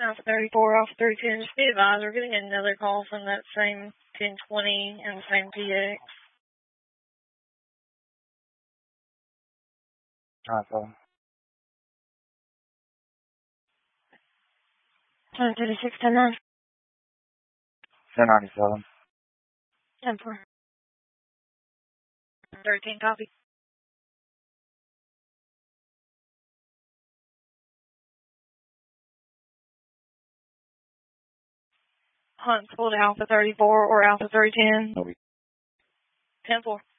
Alpha 34, Alpha 310, just be advised, we're getting another call from that same 1020 and the same PX. Alright, 1036, 109. 1097. 10-4. 13, copy. Hunt pulled Alpha 34 or Alpha 310. 10-4.